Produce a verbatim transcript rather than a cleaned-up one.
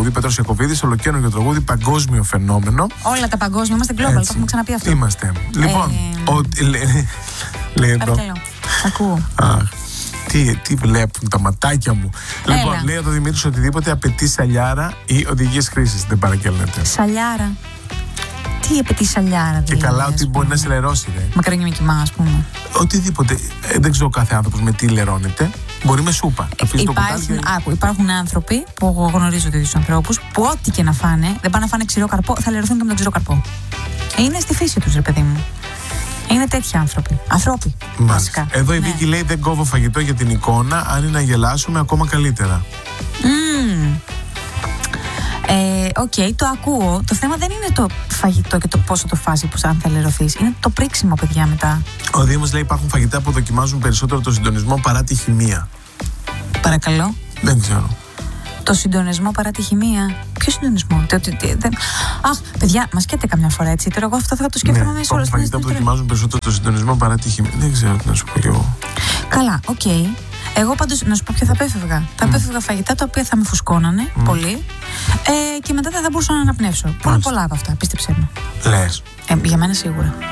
τραγούδι, Πέτρος Ιακωβίδης, ολοκαίνουργιο τραγούδι, παγκόσμιο φαινόμενο. Όλα τα παγκόσμια, είμαστε global, το έχουμε ξαναπεί αυτό. Είμαστε. Λοιπόν, Ε, ο, λέ, λέει εδώ. Παρακαλώ, ακούω. Αχ, τι, τι βλέπουν τα ματάκια μου. Έλα. Λοιπόν, λέει εδώ Δημήτρης, οτιδήποτε απαιτεί σαλιάρα ή οδηγίες χρήσης δεν παραγγέλνετε. Σαλιάρα. Τι απαιτεί σαλιάρα, Και δηλαδή, καλά ας ότι μπορεί πούμε. να σε λερώσει, ρε. Μακαρόνια με κιμά, ας πούμε. Οτιδήποτε. Ε, δεν ξέρω κάθε άνθρωπος με τι λερώνεται. Μπορεί με σούπα. Αφήσεις το κουτάλι Υπάρχουν, και- άκου, υπάρχουν άνθρωποι που εγώ γνωρίζω τέτοιους ανθρώπους που ό,τι και να φάνε, δεν πάνε να φάνε ξηρό καρπό, θα λερωθούν και με τον ξηρό καρπό. Είναι στη φύση τους, ρε παιδί μου. Είναι τέτοιοι άνθρωποι. Ανθρώποι. Μάλιστα. Βασικά. Εδώ η Ναι. Βίκη λέει δεν κόβω φαγητό για την εικόνα. Αν είναι να γελάσουμε, ακόμα καλύτερα. Μμμ. Ε, Οκ, το ακούω. Το θέμα δεν είναι το φαγητό και το πόσο το φας ή πώς αν θα λερωθείς. Είναι το πρίξιμο, παιδιά, μετά. Ο Δήμος λέει υπάρχουν φαγητά που δοκιμάζουν περισσότερο το συντονισμό παρά τη χημεία. Παρακαλώ. Δεν ξέρω. Το συντονισμό παρά τη χημεία. Ποιο συντονισμό? Το, το, το, δεν... Αχ, παιδιά, μα σκέφτε καμιά φορά έτσι. Τώρα εγώ αυτό θα το σκέφτομαι Ναι, μέσα υπάρχουν όλο φαγητά που δοκιμάζουν περισσότερο το συντονισμό παρά τη χημεία. Δεν ξέρω τι να σου πω κι εγώ. Καλά, οκ. Okay. Εγώ πάντως να σου πω ποιο θα απέφευγα. Θα απέφευγα φαγητά τα οποία θα με φουσκώνανε πολύ ε, και μετά δεν θα μπορούσα να αναπνεύσω. Πολύ πολλά από αυτά, πίστεψέ με. Λες. Ε, για μένα σίγουρα.